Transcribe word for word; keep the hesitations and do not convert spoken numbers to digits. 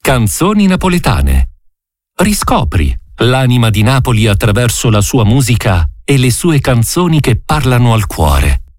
Canzoni napoletane. Riscopri l'anima di Napoli attraverso la sua musica e le sue canzoni che parlano al cuore.